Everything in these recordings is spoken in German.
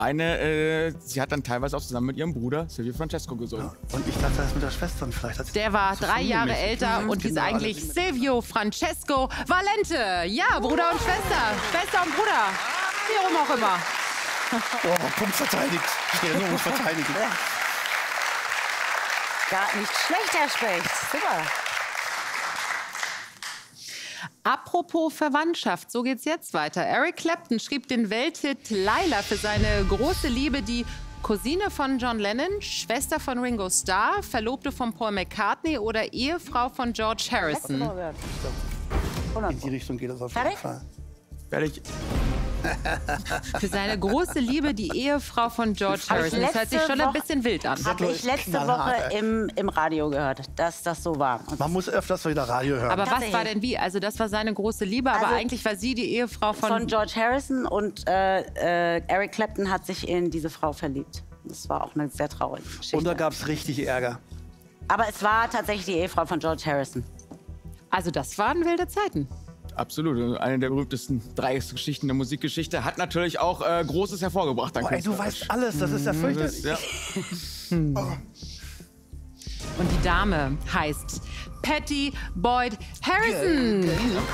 Sie hat dann teilweise auch zusammen mit ihrem Bruder Silvio Francesco gesungen. Ja. Und ich dachte, das mit der Schwester vielleicht. Hat Der war 3 Jahre älter und hieß eigentlich Silvio Francesco Valente. Ja, Bruder und Schwester. Schwester und Bruder. Wie rum auch immer. Oh, Punkt verteidigt. Ja, nur verteidigen. Gar nicht schlecht, Herr Specht. Super. Apropos Verwandtschaft, so geht's jetzt weiter. Eric Clapton schrieb den Welthit Laila für seine große Liebe, die Cousine von John Lennon, Schwester von Ringo Starr, Verlobte von Paul McCartney oder Ehefrau von George Harrison. In die Richtung geht das auf jeden Fall. Fertig. Für seine große Liebe die Ehefrau von George Harrison. Das hört sich schon ein bisschen wild an. Habe ich letzte Woche im Radio gehört, dass das so war. Und man muss öfters wieder Radio hören. Aber was war denn wie? Also das war seine große Liebe, aber eigentlich war sie die Ehefrau von George Harrison und Eric Clapton hat sich in diese Frau verliebt. Das war auch eine sehr traurige Geschichte. Und da gab es richtig Ärger. Aber es war tatsächlich die Ehefrau von George Harrison. Also das waren wilde Zeiten. Absolut. Eine der berühmtesten Dreiecksgeschichten der Musikgeschichte. Hat natürlich auch Großes hervorgebracht. Oh, ey, du weißt alles. Das ist ja fürchterlich. Ja. Und die Dame heißt Patty Boyd Harrison.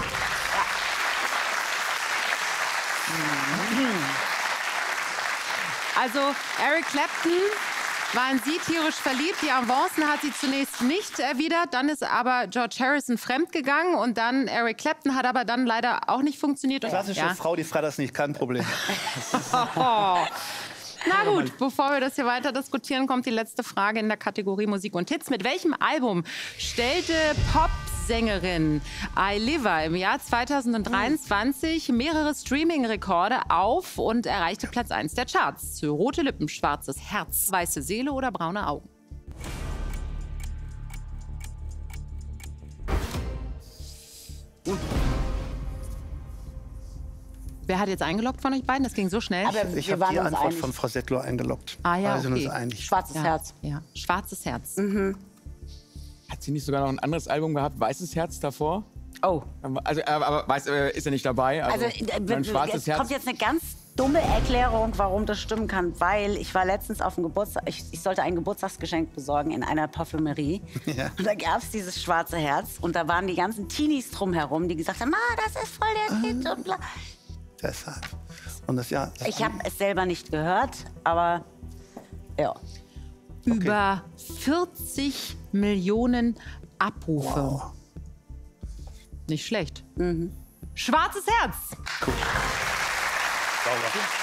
Also Eric Clapton war in sie tierisch verliebt. Die Avancen hat sie zunächst nicht erwidert. Dann ist aber George Harrison fremdgegangen. Und dann Eric Clapton hat aber dann leider auch nicht funktioniert. Klassische Frau, die freitags nicht, kein Problem. Na gut, bevor wir das hier weiter diskutieren, kommt die letzte Frage in der Kategorie Musik und Hits. Mit welchem Album stellte Popsängerin Ailiva im Jahr 2023 mehrere Streaming-Rekorde auf und erreichte Platz 1 der Charts? Rote Lippen, schwarzes Herz, weiße Seele oder braune Augen? Wer hat jetzt eingeloggt von euch beiden? Das ging so schnell. Aber ich habe die Antwort von Frau Settler eingeloggt. Ah ja, okay. Schwarzes Herz. Ja, schwarzes Herz. Hat sie nicht sogar noch ein anderes Album gehabt? Weißes Herz davor? Oh. Also, aber ist er nicht dabei? Also schwarzes Herz. Kommt jetzt eine ganz dumme Erklärung, warum das stimmen kann. Weil ich war letztens auf dem Geburtstag, ich sollte ein Geburtstagsgeschenk besorgen in einer Parfümerie. Ja. Und da gab es dieses schwarze Herz. Und da waren die ganzen Teenies drumherum, die gesagt haben, das ist voll der Hit und bla. Deshalb. Und das, ja, ich habe es selber nicht gehört, aber ja. Über 40 Millionen Abrufe. Wow. Nicht schlecht. Schwarzes Herz. Cool. Sauber.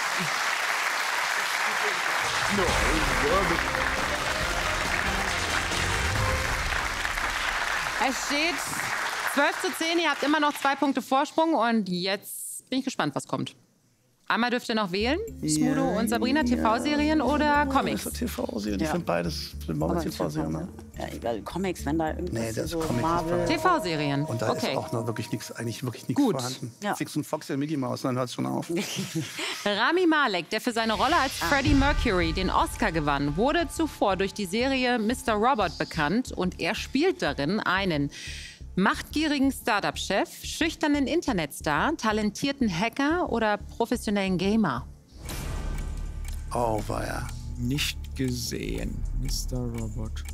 Es steht 12:10. Ihr habt immer noch 2 Punkte Vorsprung. Und jetzt bin ich gespannt, was kommt. Einmal dürft ihr noch wählen. Smudo und Sabrina, TV-Serien oder Comics? TV-Serien. Ich finde beides. TV-Serien. Ne? Ja, egal, Comics, wenn da irgendwas so Marvel... TV-Serien. Und da ist auch noch wirklich nichts vorhanden. Ja. Fix und Fox, der Mickey Mouse, dann hört es schon auf. Rami Malek, der für seine Rolle als Freddie Mercury den Oscar gewann, wurde zuvor durch die Serie Mr. Robot bekannt. Und er spielt darin einen machtgierigen Startup-Chef, schüchternen Internetstar, talentierten Hacker oder professionellen Gamer? Oh, war ja. Nicht gesehen. Mr. Robot.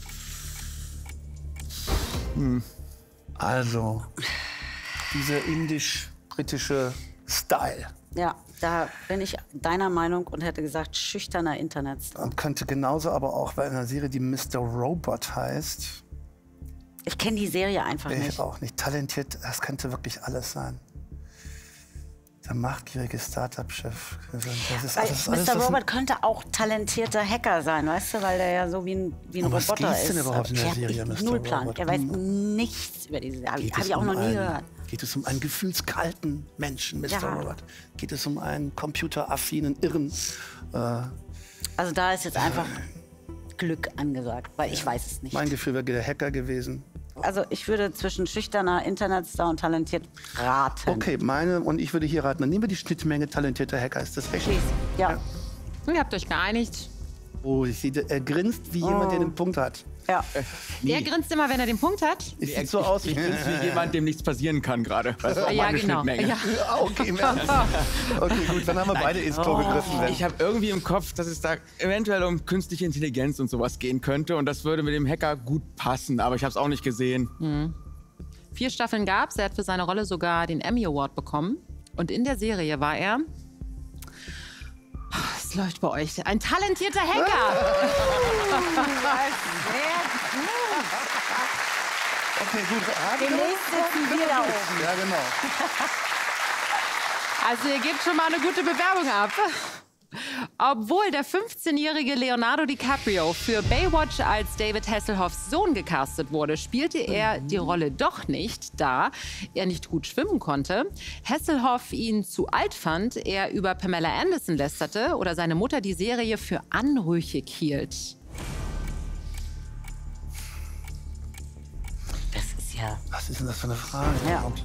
Also, dieser indisch-britische Style. Ja, da bin ich deiner Meinung und hätte gesagt, schüchterner Internetstar. Und könnte genauso aber auch bei einer Serie, die Mr. Robot heißt. Ich kenne die Serie einfach nicht. Ich auch nicht. Talentiert, das könnte wirklich alles sein. Der machtgierige Start-up-Chef. Mr. Robot könnte auch talentierter Hacker sein, weißt du? Weil der ja so wie ein Roboter ist. Was geht's denn überhaupt in der Serie, Mr. Null Plan. Robot? Er weiß nichts über diese Serie. Habe ich auch noch nie gehört. Geht es um einen gefühlskalten Menschen, Mr. Robot? Geht es um einen computeraffinen Irren? Also da ist jetzt einfach Glück angesagt, weil ich weiß es nicht. Mein Gefühl wäre der Hacker gewesen. Also ich würde zwischen schüchterner Internetstar und talentiert raten. Okay, und ich würde hier raten. Dann nehmen wir die Schnittmenge talentierter Hacker. Ist das richtig? Ja. Ihr habt euch geeinigt. Oh, ich sehe, er grinst wie jemand, der den Punkt hat. Ja. Der grinst immer, wenn er den Punkt hat. Sieht so aus. Ich bin wie jemand, dem nichts passieren kann gerade. Ja, genau. Ja. Okay, im Ernst. Okay, gut, dann haben wir beide ins Klo gegriffen. Ich habe irgendwie im Kopf, dass es da eventuell um künstliche Intelligenz und sowas gehen könnte. Und das würde mit dem Hacker gut passen. Aber ich habe es auch nicht gesehen. 4 Staffeln gab's. Er hat für seine Rolle sogar den Emmy Award bekommen. Und in der Serie war er... Es läuft bei euch. Ein talentierter Hacker. Okay, gut. Demnächst sitzen wir da oben. Ja, genau. Also ihr gebt schon mal eine gute Bewerbung ab. Obwohl der 15-jährige Leonardo DiCaprio für Baywatch als David Hasselhoffs Sohn gecastet wurde, spielte er die Rolle doch nicht, da er nicht gut schwimmen konnte, Hasselhoff ihn zu alt fand, er über Pamela Anderson lästerte oder seine Mutter die Serie für anrüchig hielt. Das ist ja... Was ist denn das für eine Frage? Ja. überhaupt?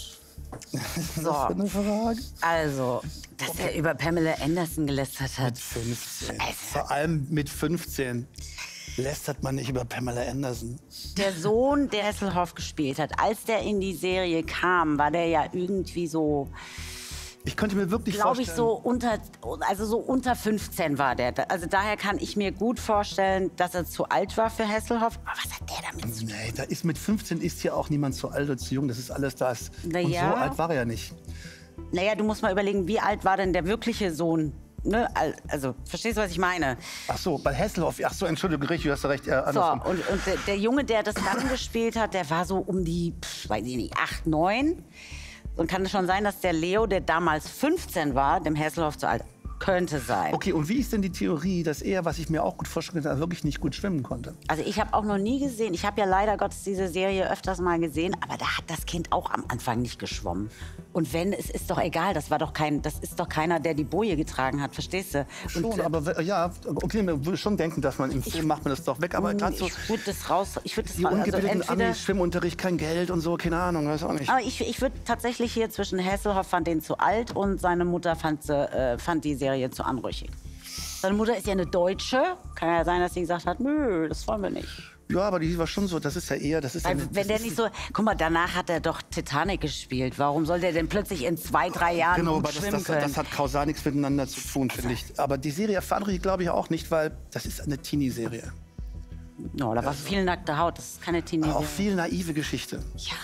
So, Was für eine Frage? also, dass er über Pamela Anderson gelästert hat. 15. Also- Vor allem mit 15 lästert man nicht über Pamela Anderson. Der Sohn, der Hasselhoff gespielt hat, als der in die Serie kam, war der ja irgendwie so, Ich könnte mir wirklich glaube ich, vorstellen... so unter 15 war der. Also daher kann ich mir gut vorstellen, dass er zu alt war für Hasselhoff. Aber was hat der damit zu tun? Nee, da ist mit 15 ist hier auch niemand zu alt oder zu jung. Das ist alles das. Na Und ja. so alt war er ja nicht. Naja, du musst mal überlegen, wie alt war denn der wirkliche Sohn? Ne? Also, verstehst du, was ich meine? Ach so, bei Hasselhoff. Ach so, Entschuldigung, richtig, du hast recht. So, andersrum. und der Junge, der das dann gespielt hat, der war so um die, weiß ich nicht, 8, 9. Und kann es schon sein, dass der Leo, der damals 15 war, dem Hasselhoff zu alt, könnte sein. Okay, und wie ist denn die Theorie, dass er, was ich mir auch gut vorstellen kann, wirklich nicht gut schwimmen konnte? Also ich habe auch noch nie gesehen, ich habe ja leider Gottes diese Serie öfters mal gesehen, aber da hat das Kind auch am Anfang nicht geschwommen. Und wenn, es ist doch egal, das ist doch keiner, der die Boje getragen hat, verstehst du? Und, Schon, aber ja, okay, man würde schon denken, dass man im Film macht man das doch weg, aber gerade so ich würde das raus, die ungebildeten Amis, Schwimmunterricht, kein Geld und so, keine Ahnung, weiß auch nicht. Aber ich würde tatsächlich hier zwischen Hasselhoff fand den zu alt und seine Mutter fand die Serie zu anrüchig. Seine Mutter ist ja eine Deutsche, kann ja sein, dass sie gesagt hat, nö, das wollen wir nicht. Ja, aber die war schon so, das ist ja eher, das ist ja Weil, wenn der nicht so, guck mal, danach hat er doch Titanic gespielt. Warum soll der denn plötzlich in 2, 3 Jahren Genau, gut aber schwimmen das können? hat kausal nichts miteinander zu tun, finde ich. Aber die Serie Fadri glaube ich auch nicht, weil das ist eine Teenie-Serie. No, da war viel nackte Haut, das ist keine Teenie-Serie. Auch viel naive Geschichte.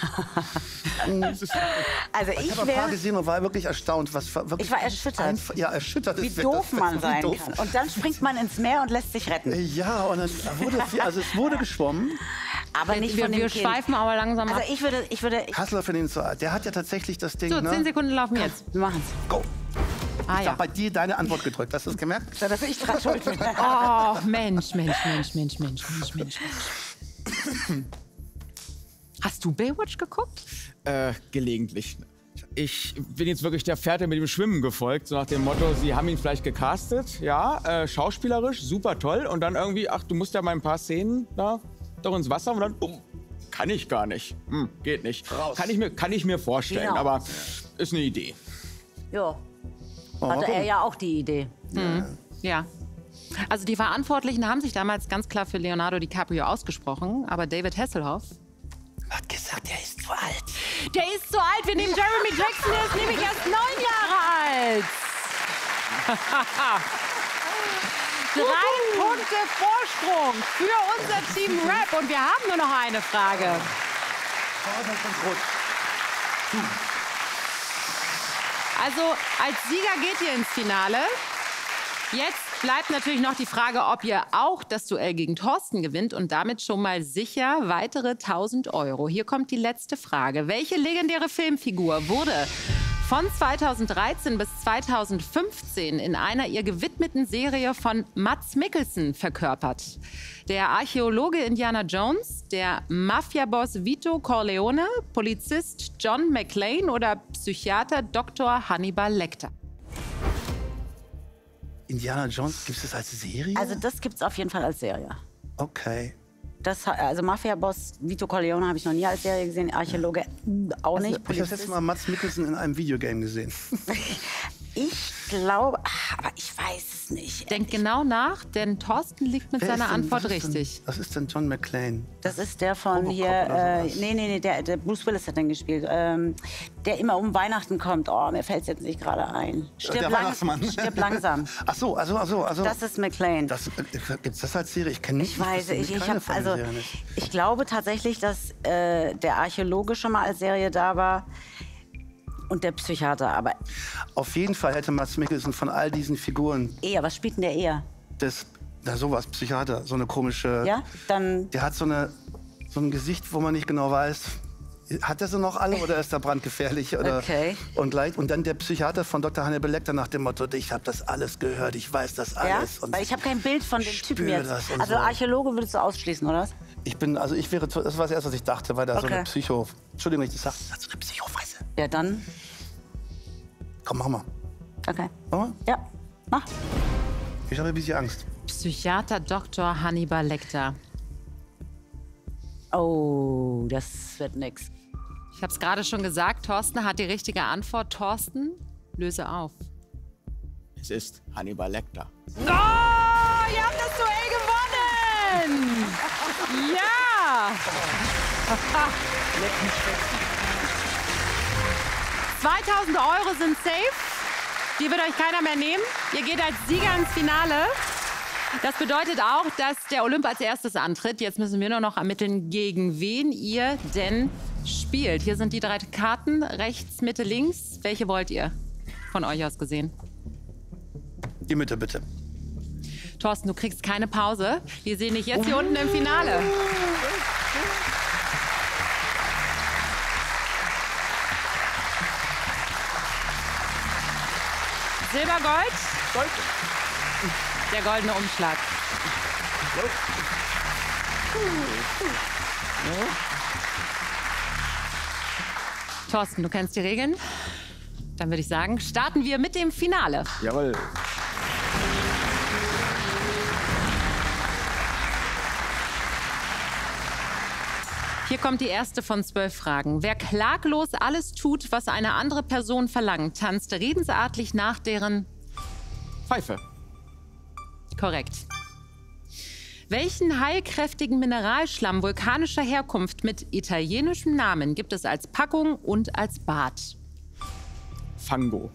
Also Ich ich habe ein paar wäre, gesehen und war wirklich erstaunt. Was wirklich ich war erschüttert, ja, erschüttert. wie ist doof das, man wie sein doof. kann. Und dann springt man ins Meer und lässt sich retten. Ja, und dann wurde also es wurde geschwommen. Aber nicht von dem Wir Kind. schweifen aber langsam ab. Also ich würde, Hassler für den zu alt. Der hat ja tatsächlich das Ding, So, ne? 10 Sekunden laufen jetzt. wir machen's. Go. Ah Ich ja. habe bei dir deine Antwort gedrückt. Hast du das gemerkt? So, dass ich dran schuld bin. Oh, Mensch. Hast du Baywatch geguckt? Gelegentlich. Ich bin jetzt wirklich der Fährte mit dem Schwimmen gefolgt, so nach dem Motto, sie haben ihn vielleicht gecastet, ja, schauspielerisch, super toll. Und dann irgendwie, ach, du musst ja mal ein paar Szenen da doch ins Wasser und dann, kann ich gar nicht. Geht nicht. Raus. Kann ich mir vorstellen, Genau. aber ist eine Idee. Ja, Oh, hatte er warum? ja auch die Idee. Ja. Also die Verantwortlichen haben sich damals ganz klar für Leonardo DiCaprio ausgesprochen, aber David Hasselhoff, Hat gesagt, er ist zu alt. der ist so alt, wir nehmen Jeremy Jackson, der ist nämlich erst 9 Jahre alt. 3 Punkte Vorsprung für unser Team Rap und wir haben nur noch eine Frage. Oh, das ist gut. Also als Sieger geht ihr ins Finale. Jetzt bleibt natürlich noch die Frage, ob ihr auch das Duell gegen Thorsten gewinnt und damit schon mal sicher weitere 1000 €. Hier kommt die letzte Frage. Welche legendäre Filmfigur wurde von 2013 bis 2015 in einer ihr gewidmeten Serie von Mads Mikkelsen verkörpert? Der Archäologe Indiana Jones, der Mafiaboss Vito Corleone, Polizist John McClane oder Psychiater Dr. Hannibal Lecter? Indiana Jones, gibt es das als Serie? Also das gibt's auf jeden Fall als Serie. Okay. Also Mafia-Boss Vito Corleone habe ich noch nie als Serie gesehen, Archäologe auch nicht. Ich habe das letzte Mal Mads Mikkelsen in einem Videogame gesehen. Ich glaube, aber ich weiß es es nicht. Denkt genau nach, denn Thorsten liegt mit seiner Antwort richtig. Was ist denn John McClane? Das ist der von Robocop hier, oder sowas. nee, der Bruce Willis hat den gespielt. Der immer um Weihnachten kommt. Oh, mir fällt es jetzt nicht gerade ein. Der Weihnachtsmann. Stirb langsam. Ach so, also. Das ist McClane. Gibt's das als Serie? Ich kenne nicht. Ich weiß, ich glaube tatsächlich, dass der Archäologe schon mal als Serie da war und der Psychiater, aber Auf jeden Fall hätte Mads Mikkelsen von all diesen Figuren was spielt denn der eher? sowas, Psychiater, so eine komische. Ja, dann Der hat so ein Gesicht, wo man nicht genau weiß, hat er sie noch alle oder ist er brandgefährlich? Oder, Okay. Und dann der Psychiater von Dr. Hannibal Lecter nach dem Motto, ich habe das alles gehört, ich weiß das ja, alles. Und weil ich habe kein Bild von dem Typen spür jetzt. das und Also so. Archäologe würdest du ausschließen, oder was? das war das Erste, was ich dachte, weil da so Okay. eine Entschuldigung, wenn ich das sage, das hat so eine Psychoweise. Ja, dann. Komm, mach mal. Okay. Mach mal. Ja, mach. Ich habe ein bisschen Angst. Psychiater Dr. Hannibal Lecter. Oh, das wird nix. Ich habe es gerade schon gesagt, Thorsten hat die richtige Antwort. Thorsten, löse auf. Es ist Hannibal Lecter. Oh, ihr habt das Duell gewonnen! Ja! 2000 Euro sind safe. Die wird euch keiner mehr nehmen. Ihr geht als Sieger ins Finale. Das bedeutet auch, dass der Olymp als erstes antritt. Jetzt müssen wir nur noch ermitteln, gegen wen ihr denn spielt. Hier sind die 3 Karten, rechts, Mitte, links. Welche wollt ihr von euch aus gesehen? Die Mitte, bitte. Thorsten, du kriegst keine Pause. Wir sehen dich jetzt hier unten im Finale. Silber, Gold? Der goldene Umschlag. Thorsten, du kennst die Regeln. Dann würde ich sagen, starten wir mit dem Finale. Jawohl. Hier kommt die erste von 12 Fragen. Wer klaglos alles tut, was eine andere Person verlangt, tanzt redensartlich nach deren... Pfeife. Korrekt. Welchen heilkräftigen Mineralschlamm vulkanischer Herkunft mit italienischem Namen gibt es als Packung und als Bad? Fango.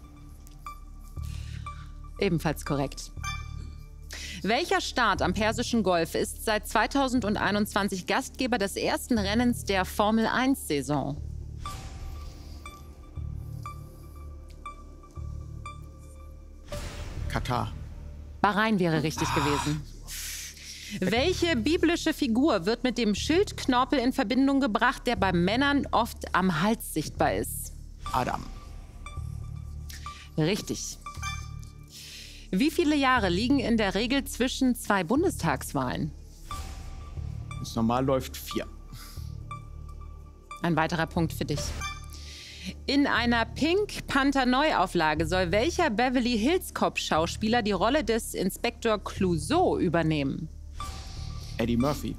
Ebenfalls korrekt. Welcher Staat am Persischen Golf ist seit 2021 Gastgeber des ersten Rennens der Formel-1-Saison? Katar. Bahrain wäre richtig gewesen. Welche biblische Figur wird mit dem Schildknorpel in Verbindung gebracht, der bei Männern oft am Hals sichtbar ist? Adam. Richtig. Wie viele Jahre liegen in der Regel zwischen 2 Bundestagswahlen? Wenn es normal läuft, 4. Ein weiterer Punkt für dich. In einer Pink Panther Neuauflage soll welcher Beverly Hills Cop Schauspieler die Rolle des Inspektor Clouseau übernehmen? Eddie Murphy.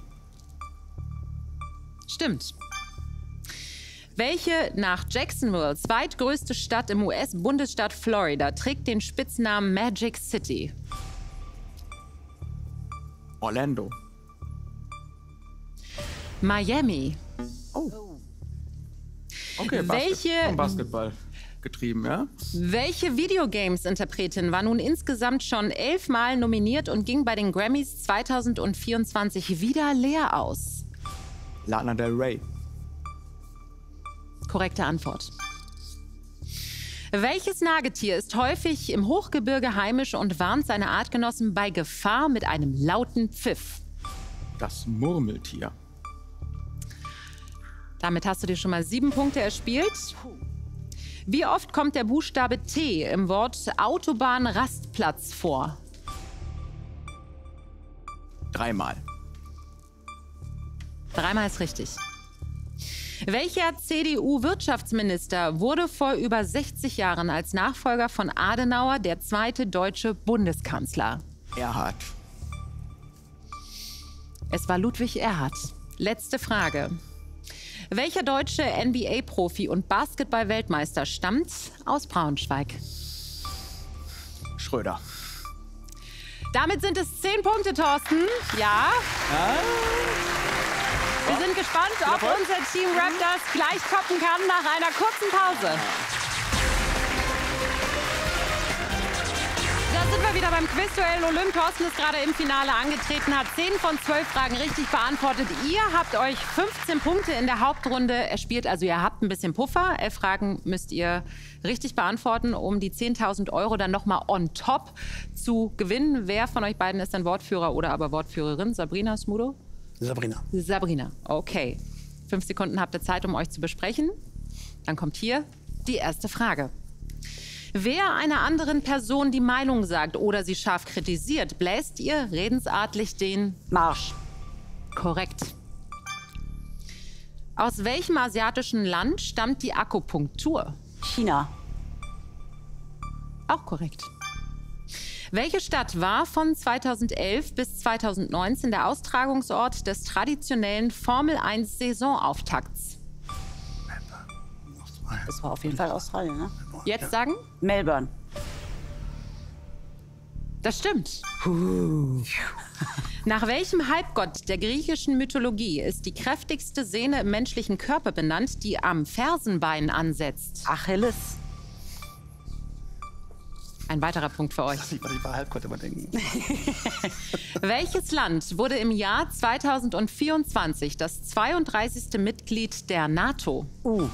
Stimmt. Welche nach Jacksonville zweitgrößte Stadt im US-Bundesstaat Florida trägt den Spitznamen Magic City? Orlando. Miami. Okay, Welche- Basketball getrieben, ja? Welche Videogames-Interpretin war nun insgesamt schon 11 Mal nominiert und ging bei den Grammys 2024 wieder leer aus? Lana Del Rey. Korrekte Antwort. Welches Nagetier ist häufig im Hochgebirge heimisch und warnt seine Artgenossen bei Gefahr mit einem lauten Pfiff? Das Murmeltier. Damit hast du dir schon mal 7 Punkte erspielt. Wie oft kommt der Buchstabe T im Wort Autobahnrastplatz vor? 3-mal. 3-mal ist richtig. Welcher CDU-Wirtschaftsminister wurde vor über 60 Jahren als Nachfolger von Adenauer der zweite deutsche Bundeskanzler? Erhard. Es war Ludwig Erhard. Letzte Frage. Welcher deutsche NBA-Profi und Basketball-Weltmeister stammt aus Braunschweig? Schröder. Damit sind es 10 Punkte, Thorsten. Ja. Wir sind gespannt, ob unser Team Raptors gleich toppen kann nach einer kurzen Pause. Da sind wir wieder beim Quizduell Olymp. Thorsten ist gerade im Finale angetreten, hat 10 von 12 Fragen richtig beantwortet. Ihr habt euch 15 Punkte in der Hauptrunde erspielt, also ihr habt ein bisschen Puffer. 11 Fragen müsst ihr richtig beantworten, um die 10.000 € dann nochmal on top zu gewinnen. Wer von euch beiden ist dann Wortführer oder aber Wortführerin? Sabrina, Smudo? Sabrina. Sabrina, okay. 5 Sekunden habt ihr Zeit, um euch zu besprechen. Dann kommt hier die erste Frage. Wer einer anderen Person die Meinung sagt oder sie scharf kritisiert, bläst ihr redensartlich den Marsch. Korrekt. Aus welchem asiatischen Land stammt die Akupunktur? China. Auch korrekt. Welche Stadt war von 2011 bis 2019 der Austragungsort des traditionellen Formel-1-Saisonauftakts? Das war auf jeden Fall Australien, ne? Jetzt sagen? Melbourne. Das stimmt. Nach welchem Halbgott der griechischen Mythologie ist die kräftigste Sehne im menschlichen Körper benannt, die am Fersenbein ansetzt? Achilles. Ein weiterer Punkt für euch. Ich war Halbgott überdenken. Welches Land wurde im Jahr 2024 das 32. Mitglied der NATO?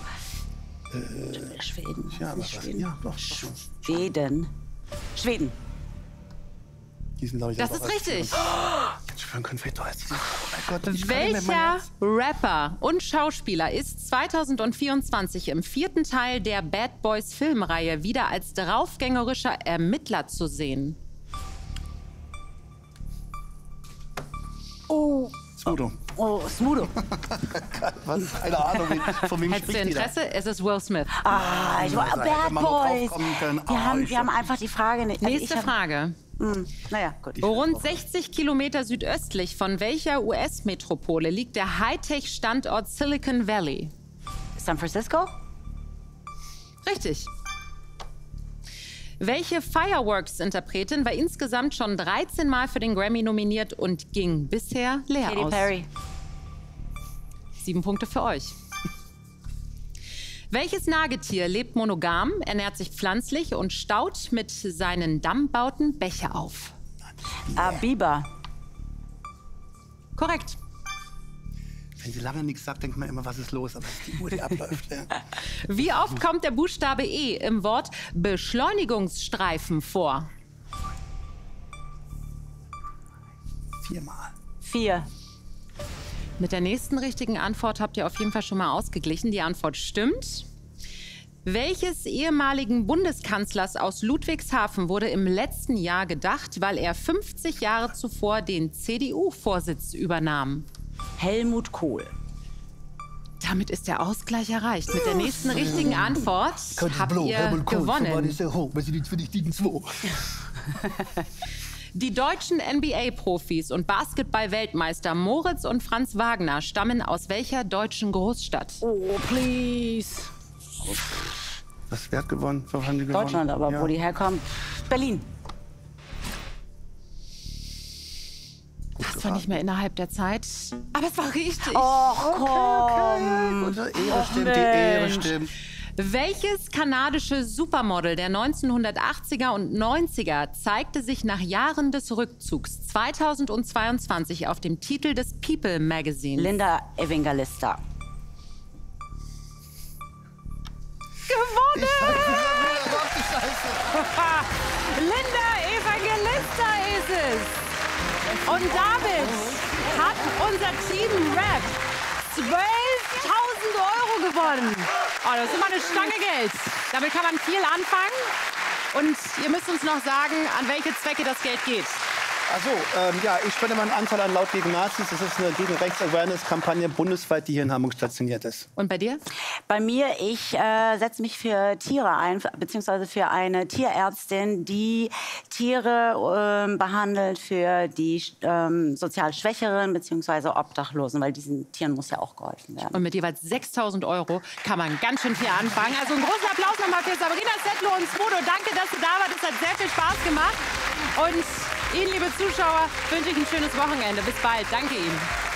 Schweden. Ja, aber Schweden. Ja, doch. Schweden. Schweden. Die sind, glaube ich, Das ist richtig. Schwören können, vielleicht doch als dieses. Oh mein Gott, ich kann nicht mehr Welcher mein Herz. Rapper und Schauspieler ist 2024 im 4. Teil der Bad Boys Filmreihe wieder als draufgängerischer Ermittler zu sehen? Smudo. Oh, Smudo. Was? Keine Ahnung, von wem Hättest du spricht die da? Interesse? Es ist Will Smith. Ah, ich war hätte Bad man noch Boys. draufkommen können. Wir haben einfach die Frage nicht. Also Nächste Frage. Naja, gut. Rund 60 Kilometer südöstlich von welcher US-Metropole liegt der Hightech-Standort Silicon Valley? San Francisco? Richtig. Welche Fireworks-Interpretin war insgesamt schon 13 Mal für den Grammy nominiert und ging bisher leer Katy aus? Perry. 7 Punkte für euch. Welches Nagetier lebt monogam, ernährt sich pflanzlich und staut mit seinen Dammbauten Bäche auf? Biber. Korrekt. Wenn sie lange nichts sagt, denkt man immer, was ist los? Aber es ist die Uhr, die abläuft. Ja. Wie oft kommt der Buchstabe E im Wort Beschleunigungsstreifen vor? 4-mal. 4. Mit der nächsten richtigen Antwort habt ihr auf jeden Fall schon mal ausgeglichen. Die Antwort stimmt. Welches ehemaligen Bundeskanzlers aus Ludwigshafen wurde im letzten Jahr gedacht, weil er 50 Jahre zuvor den CDU-Vorsitz übernahm? Helmut Kohl. Damit ist der Ausgleich erreicht. Mit der nächsten richtigen Antwort habt ihr gewonnen. Die deutschen NBA-Profis und Basketball-Weltmeister Moritz und Franz Wagner stammen aus welcher deutschen Großstadt? Oh, please. Wer hat gewonnen? Was haben die gewonnen? Deutschland, aber ja. wo die herkommen? Berlin. Das war nicht mehr innerhalb der Zeit. Aber es war richtig. Och, komm. Unsere Ehre stimmt, die Ehre stimmt. Welches kanadische Supermodel der 1980er und 90er zeigte sich nach Jahren des Rückzugs 2022 auf dem Titel des People Magazine? Linda Evangelista. Gewonnen! Linda Evangelista ist es. Und damit hat unser Team Rap 12.000 € gewonnen. Oh, das ist immer eine Stange Geld. Damit kann man viel anfangen. Und ihr müsst uns noch sagen, an welche Zwecke das Geld geht. Achso, ja, ich spende meinen Anteil an Laut gegen Nazis. Das ist eine Gegen-Rechts-Awareness-Kampagne bundesweit, die hier in Hamburg stationiert ist. Und bei dir? Bei mir, ich setze mich für Tiere ein, beziehungsweise für eine Tierärztin, die Tiere behandelt für die sozial Schwächeren beziehungsweise Obdachlosen, weil diesen Tieren muss ja auch geholfen werden. Und mit jeweils 6.000 € kann man ganz schön viel anfangen. Also einen großen Applaus nochmal für Sabrina Settler und Smudo. Danke, dass du da warst. Das hat sehr viel Spaß gemacht. Und Ihnen, liebe Zuschauer, wünsche ich ein schönes Wochenende. Bis bald. Danke Ihnen.